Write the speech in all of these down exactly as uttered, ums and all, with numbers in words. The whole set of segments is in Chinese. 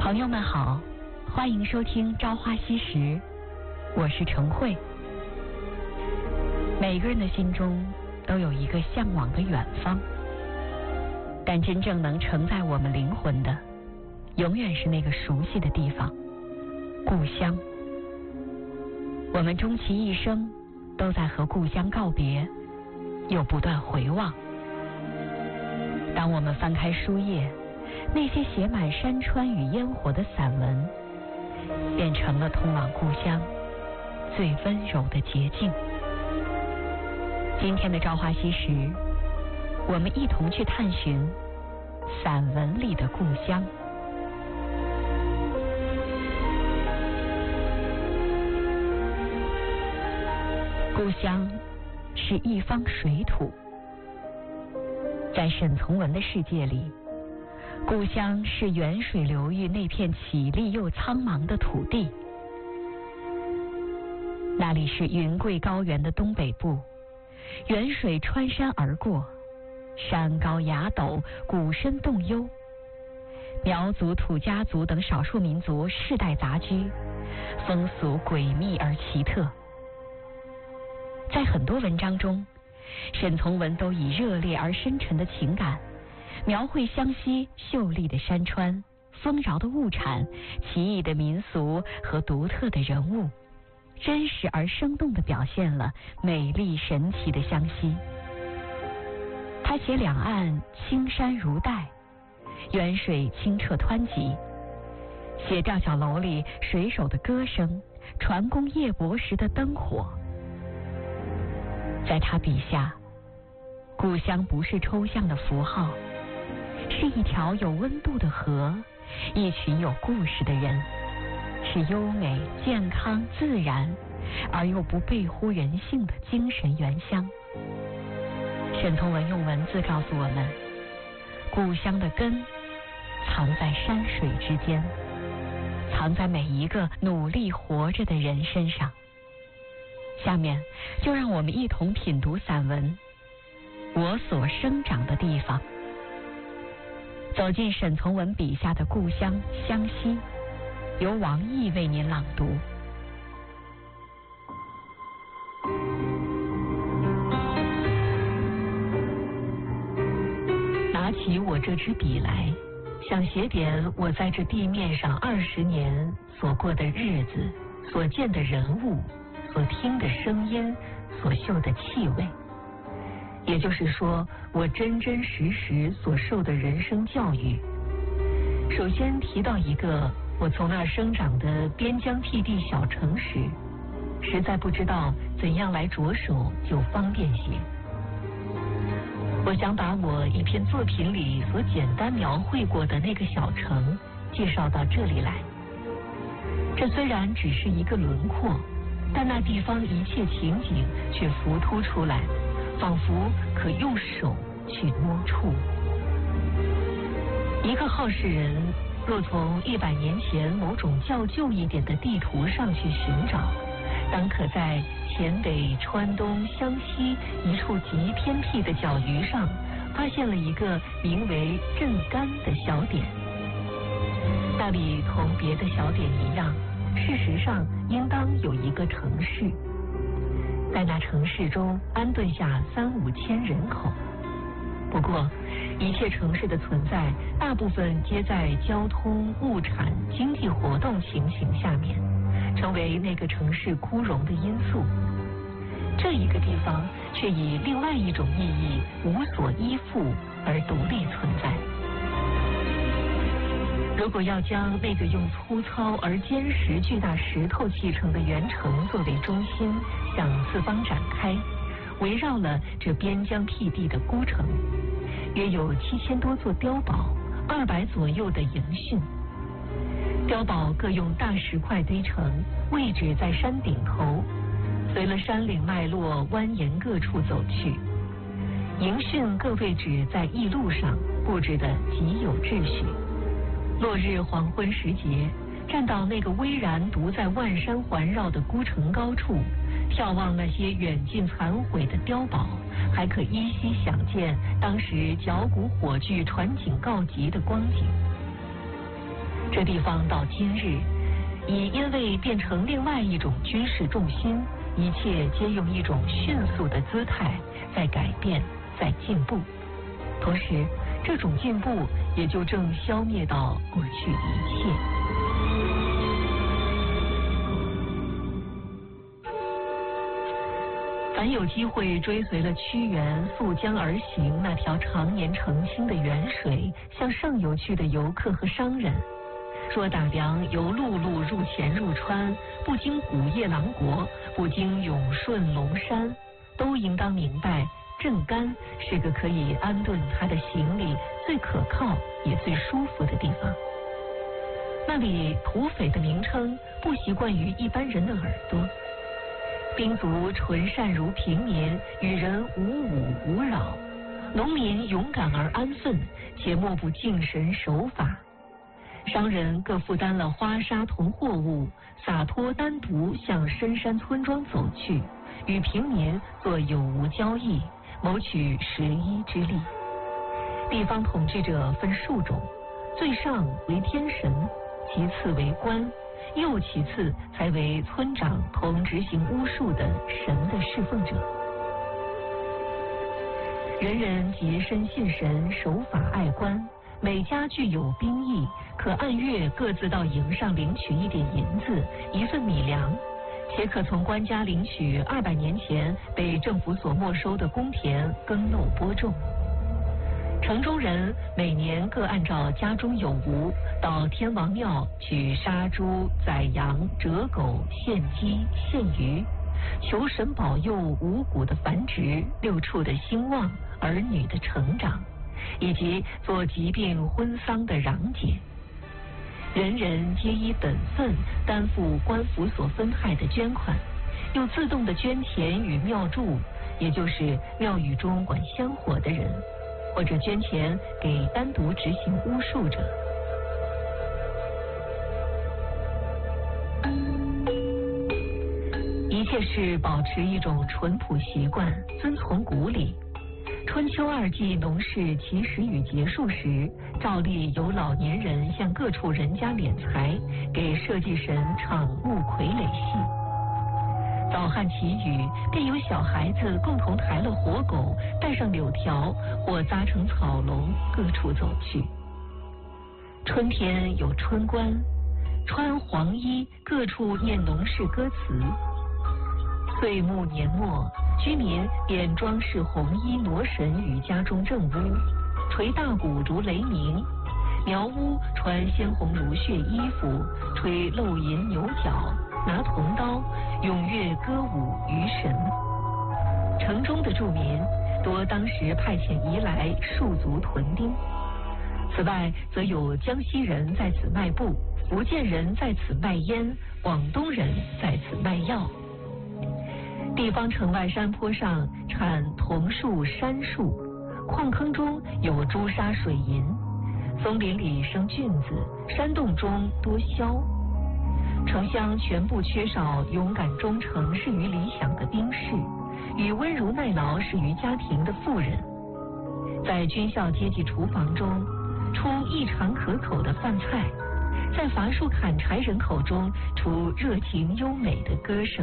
朋友们好，欢迎收听《朝花夕拾》，我是程慧。每个人的心中都有一个向往的远方，但真正能承载我们灵魂的，永远是那个熟悉的地方——故乡。我们终其一生都在和故乡告别，又不断回望。当我们翻开书页，那些写满山川与烟火的散文，变成了通往故乡最温柔的捷径。今天的朝花夕拾，我们一同去探寻散文里的故乡。故乡是一方水土，在沈从文的世界里，故乡是远水流域那片绮丽又苍茫的土地。那里是云贵高原的东北部，远水穿山而过，山高崖陡，谷深洞幽，苗族、土家族等少数民族世代杂居，风俗诡秘而奇特。在很多文章中，沈从文都以热烈而深沉的情感描绘湘西秀丽的山川、丰饶的物产、奇异的民俗和独特的人物，真实而生动地表现了美丽神奇的湘西。他写两岸青山如黛，远水清澈湍急，写吊脚楼里水手的歌声，船工夜泊时的灯火。在他笔下，故乡不是抽象的符号，是一条有温度的河，一群有故事的人，是优美、健康、自然而又不背乎人性的精神原乡。沈从文用文字告诉我们，故乡的根藏在山水之间，藏在每一个努力活着的人身上。下面就让我们一同品读散文《我所生长的地方》，走进沈从文笔下的故乡湘西，由王毅为您朗读。拿起我这支笔来，想写点我在这地面上二十年所过的日子，所见的人物，所听的声音，所嗅的气味，也就是说，我真真实实所受的人生教育。首先提到一个我从那儿生长的边疆僻地小城市，实在不知道怎样来着手就方便些。我想把我一篇作品里所简单描绘过的那个小城介绍到这里来。这虽然只是一个轮廓，但那地方一切情景却浮凸出来，仿佛可用手去摸触。一个好事人若从一百年前某种较旧一点的地图上去寻找，当可在黔北、川东、湘西一处极偏僻的角隅上，发现了一个名为镇干的小点。那里同别的小点一样，事实上应当有一个城市，在那城市中安顿下三五千人口。不过一切城市的存在大部分皆在交通、物产、经济活动情形下面，成为那个城市枯荣的因素。这一个地方却以另外一种意义无所依附而独立存在。如果要将那个用粗糙而坚实巨大石头砌成的原城作为中心向四方展开，围绕了这边疆僻地的孤城，约有七千多座碉堡，二百左右的营汛。碉堡各用大石块堆成，位置在山顶头，随了山岭脉络蜿蜒各处走去。营汛各位置在驿路上，布置得极有秩序。落日黄昏时节，站到那个巍然独在万山环绕的孤城高处，眺望那些远近残毁的碉堡，还可依稀想见当时绞股火炬传警告急的光景。 这地方到今日，已因为变成另外一种军事重心，一切皆用一种迅速的姿态在改变，在进步。同时，这种进步也就正消灭到过去一切。凡有机会追随了屈原溯江而行那条常年澄清的沅水向上游去的游客和商人，若打量由陆路入黔入川，不经古夜郎国，不经永顺龙山，都应当明白镇干是个可以安顿他的行李最可靠也最舒服的地方。那里土匪的名称不习惯于一般人的耳朵，兵卒纯善如平民，与人无武无扰，农民勇敢而安分，且莫不敬神守法。商人各负担了花纱同货物，洒脱单独向深山村庄走去，与平民做有无交易，谋取食衣之利。地方统治者分数种，最上为天神，其次为官，又其次才为村长同执行巫术的神的侍奉者。人人洁身信神，守法爱官，每家具有兵役，可按月各自到营上领取一点银子，一份米粮，且可从官家领取二百年前被政府所没收的公田耕耨播种。城中人每年各按照家中有无，到天王庙取杀猪、宰羊、折狗、献鸡、献鱼，求神保佑五谷的繁殖、六畜的兴旺、儿女的成长，以及做疾病婚丧的攘解。人人皆依本分担负官府所分派的捐款，又自动的捐钱与庙祝，也就是庙宇中管香火的人，或者捐钱给单独执行巫术者。一切是保持一种淳朴习惯，遵从古礼。春秋二季农事起始与结束时，照例有老年人向各处人家敛财，给社稷神唱木傀儡戏。早汉祈雨，便有小孩子共同抬了活狗，带上柳条或扎成草笼，各处走去。春天有春官，穿黄衣，各处念农事歌词。岁暮年末，居民便装饰红衣挪神于家中正屋，捶大鼓如雷鸣。苗屋穿鲜红如血衣服，吹漏银牛角，拿铜刀，踊跃歌舞于神。城中的住民多当时派遣移来戍卒屯丁。此外，则有江西人在此卖布，福建人在此卖烟，广东人在此卖药。地方城外山坡上产桐树、杉树，矿坑中有朱砂水银，松林里生菌子，山洞中多枭。城乡全部缺少勇敢忠诚、适于理想的兵士，与温柔耐劳、适于家庭的妇人。在军校阶级厨房中，出异常可口的饭菜；在伐树砍柴人口中，出热情优美的歌声。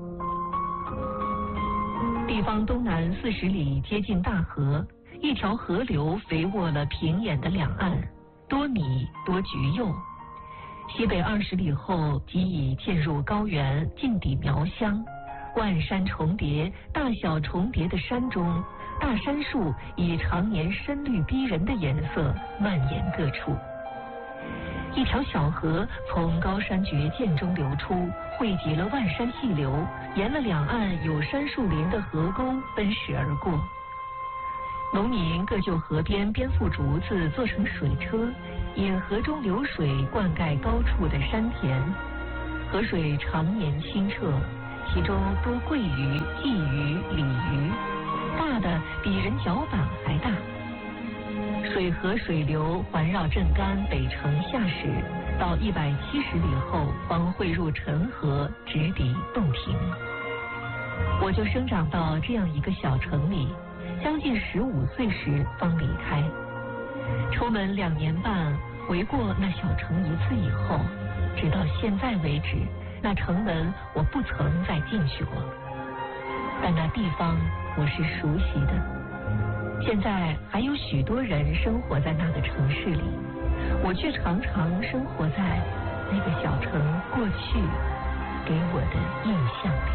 地方东南四十里接近大河，一条河流肥沃了平野的两岸，多米多橘柚。西北二十里后，即已渐入高原，近抵苗乡。万山重叠，大小重叠的山中，大杉树以常年深绿逼人的颜色蔓延各处。一条小河从高山绝涧中流出，汇集了万山细流，沿了两岸有杉树林的河沟奔驰而过。农民各就河边编副竹子做成水车，引河中流水灌溉高处的山田。河水常年清澈，其中多桂鱼、鲫鱼、鲤鱼，大的比人脚板还大。水河水流环绕镇干北城下始，到一百七十里后方汇入陈河，直抵洞庭。我就生长到这样一个小城里，将近十五岁时方离开。出门两年半， 回过那小城一次以后，直到现在为止，那城门我不曾再进去过，但那地方我是熟悉的。现在还有许多人生活在那个城市里，我却常常生活在那个小城过去给我的印象里。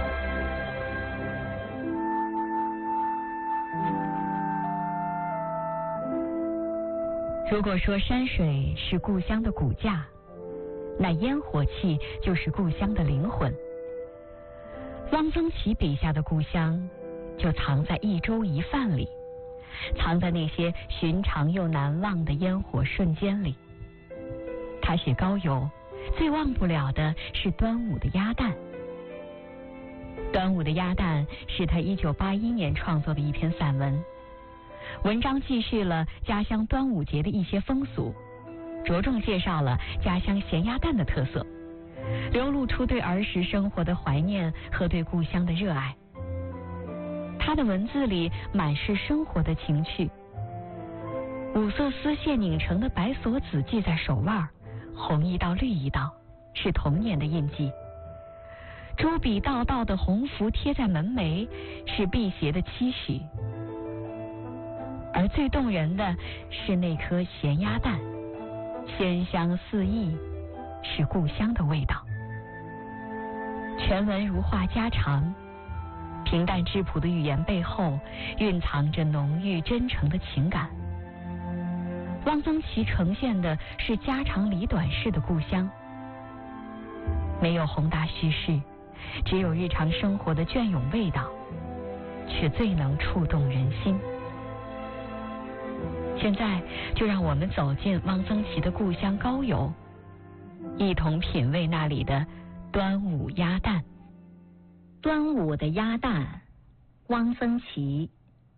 如果说山水是故乡的骨架，那烟火气就是故乡的灵魂。汪曾祺笔下的故乡就藏在一粥一饭里，藏在那些寻常又难忘的烟火瞬间里。他写高邮，最忘不了的是端午的鸭蛋。端午的鸭蛋是他一九八一年创作的一篇散文，文章记叙了家乡端午节的一些风俗，着重介绍了家乡咸鸭蛋的特色，流露出对儿时生活的怀念和对故乡的热爱。他的文字里满是生活的情趣，五色丝线拧成的白锁子系在手腕，红一道绿一道，是童年的印记。朱笔道道的红符贴在门楣，是辟邪的期许。而最动人的是那颗咸鸭蛋，鲜香四溢，是故乡的味道。全文如话家常，平淡质朴的语言背后蕴藏着浓郁真诚的情感。汪曾祺呈现的是家长里短式的故乡，没有宏大叙事，只有日常生活的隽永味道，却最能触动人心。现在就让我们走进汪曾祺的故乡高邮，一同品味那里的端午鸭蛋。 端午的鸭蛋，汪曾祺。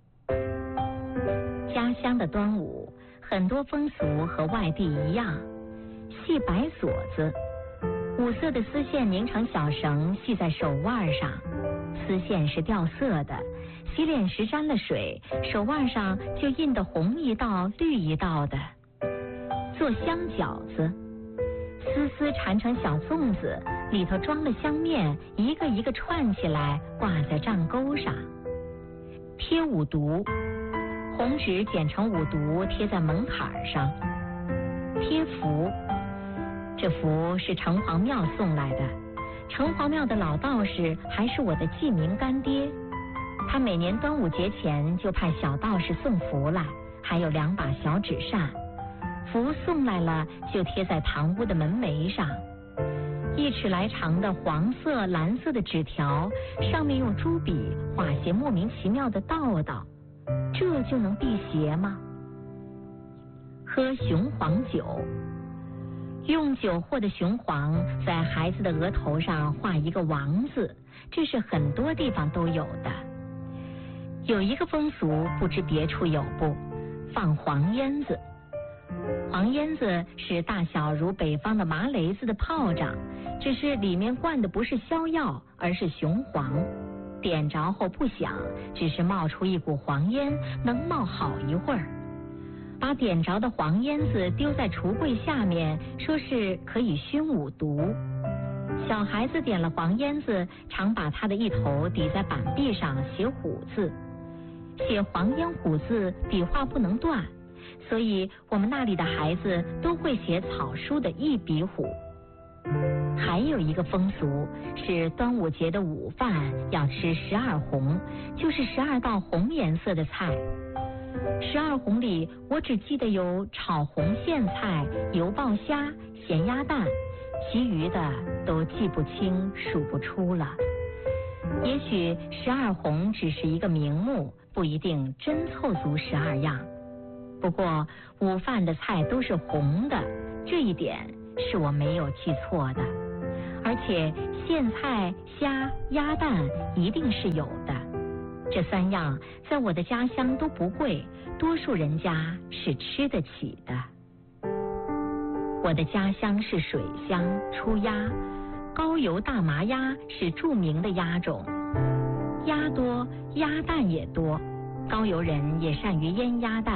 家乡的端午，很多风俗和外地一样，系白锁子，五色的丝线拧成小绳，系在手腕上，丝线是掉色的，洗脸时沾了水，手腕上就印得红一道绿一道的。做香饺子，丝丝缠成小粽子，里头装了香面，一个一个串起来挂在帐钩上。贴五毒，红纸剪成五毒贴在门槛上。贴符，这符是城隍庙送来的，城隍庙的老道士还是我的记名干爹，他每年端午节前就派小道士送符来，还有两把小纸扇，符送来了就贴在堂屋的门楣上。一尺来长的黄色蓝色的纸条，上面用朱笔画些莫名其妙的道道，这就能辟邪吗？喝雄黄酒，用酒或的雄黄在孩子的额头上画一个王字，这是很多地方都有的。有一个风俗不知别处有不，放黄烟子。黄烟子是大小如北方的麻雷子的炮仗，只是里面灌的不是硝药，而是雄黄，点着后不响，只是冒出一股黄烟，能冒好一会儿。把点着的黄烟子丢在橱柜下面，说是可以熏五毒。小孩子点了黄烟子，常把他的一头抵在板壁上写虎字，写黄烟虎字笔画不能断，所以我们那里的孩子都会写草书的一笔虎。还有一个风俗是端午节的午饭要吃十二红，就是十二道红颜色的菜。十二红里我只记得有炒红苋菜、油爆虾、咸鸭蛋，其余的都记不清数不出了。也许十二红只是一个名目，不一定真凑足十二样。不过午饭的菜都是红的，这一点是我没有记错的。而且苋菜、虾、鸭蛋一定是有的。这三样在我的家乡都不贵，多数人家是吃得起的。我的家乡是水乡，出鸭，高邮大麻鸭是著名的鸭种，鸭多，鸭蛋也多。高邮人也善于腌鸭蛋，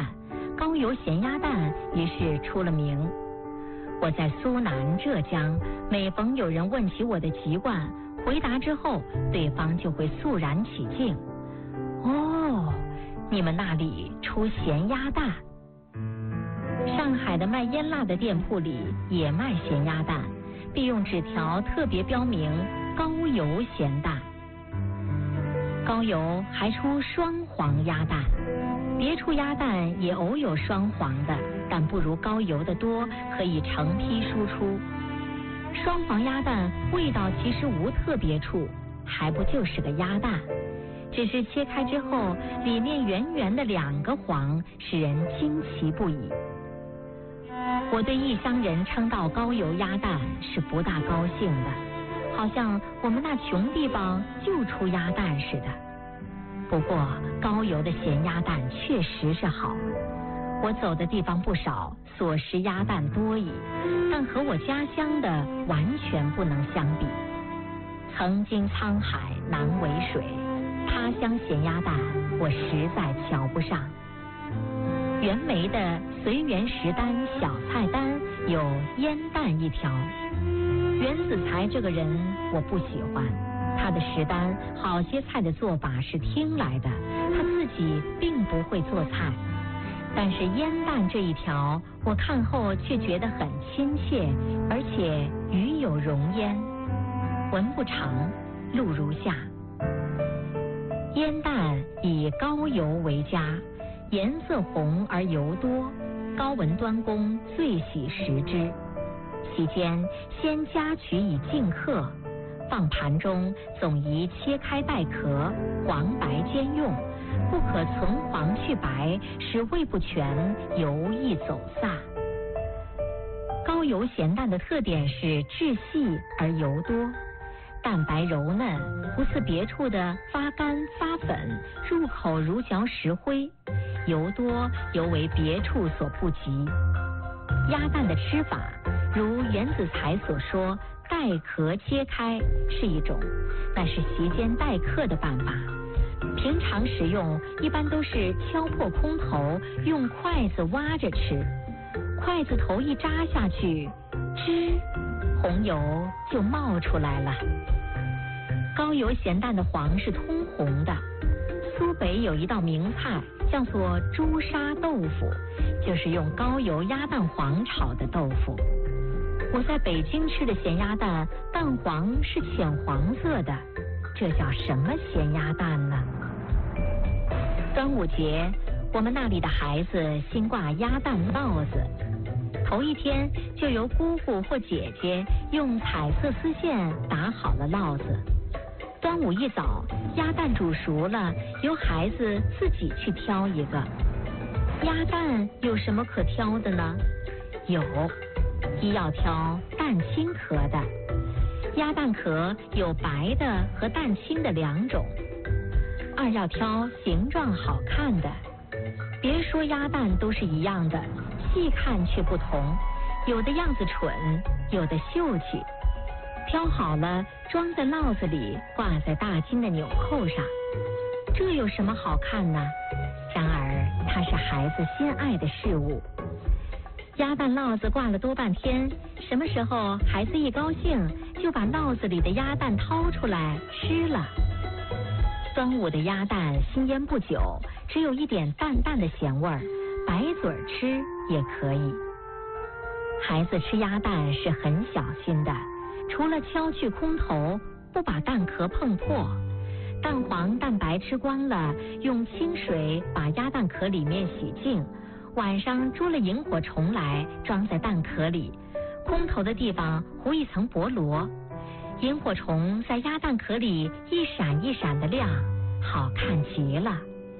高邮咸鸭蛋于是出了名。我在苏南、浙江，每逢有人问起我的籍贯，回答之后，对方就会肃然起敬。哦，你们那里出咸鸭蛋。上海的卖腌腊的店铺里也卖咸鸭蛋，并用纸条特别标明高邮咸蛋。高邮还出双黄鸭蛋，别处鸭蛋也偶有双黄的，但不如高邮的多，可以成批输出。双黄鸭蛋味道其实无特别处，还不就是个鸭蛋，只是切开之后里面圆圆的两个黄，使人惊奇不已。我对异乡人称道高邮鸭蛋是不大高兴的，好像我们那穷地方就出鸭蛋似的。不过高邮的咸鸭蛋确实是好，我走的地方不少，所食鸭蛋多矣，但和我家乡的完全不能相比。曾经沧海难为水，他乡咸鸭蛋我实在瞧不上。袁枚的随园食单小菜单有腌蛋一条。袁子才这个人我不喜欢，他的食单好些菜的做法是听来的，他自己并不会做菜。但是腌蛋这一条，我看后却觉得很亲切，而且语有容焉。文不长，录如下：腌蛋以高邮为佳，颜色红而油多，高文端公最喜食之。其间先夹取以尽客，放盘中总宜切开带壳，黄白兼用，不可存黄去白，使味不全，油易走散。高邮咸蛋的特点是质细而油多，蛋白柔嫩，不似别处的发干发粉，入口如嚼石灰，油多尤为别处所不及。鸭蛋的吃法，如袁子才所说，带壳切开是一种，那是席间待客的办法。平常食用一般都是敲破空头，用筷子挖着吃，筷子头一扎下去，吱，红油就冒出来了。高邮咸蛋的黄是通红的。苏北有一道名菜叫做朱砂豆腐，就是用高邮鸭蛋黄炒的豆腐。我在北京吃的咸鸭蛋，蛋黄是浅黄色的，这叫什么咸鸭蛋呢？端午节，我们那里的孩子新挂鸭蛋烙子，头一天就由姑姑或姐姐用彩色丝线打好了烙子。端午一早，鸭蛋煮熟了，由孩子自己去挑一个。鸭蛋有什么可挑的呢？有，一要挑蛋清壳的。鸭蛋壳有白的和蛋清的两种。二要挑形状好看的。别说鸭蛋都是一样的，细看却不同，有的样子蠢，有的秀气。挑好了，装在烙子里，挂在大金的纽扣上。这有什么好看呢？然而它是孩子心爱的事物。鸭蛋烙子挂了多半天，什么时候孩子一高兴，就把烙子里的鸭蛋掏出来吃了。端午的鸭蛋新腌不久，只有一点淡淡的咸味儿，白嘴吃也可以。孩子吃鸭蛋是很小心的，除了敲去空头，不把蛋壳碰破。蛋黄蛋白吃光了，用清水把鸭蛋壳里面洗净，晚上捉了萤火虫来，装在蛋壳里，空头的地方糊一层薄膜，萤火虫在鸭蛋壳里一闪一闪的亮，好看极了。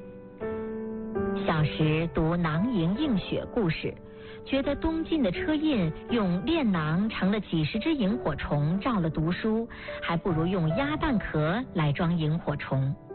小时读囊萤映雪故事，觉得东晋的车胤用炼囊盛了几十只萤火虫照了读书，还不如用鸭蛋壳来装萤火虫。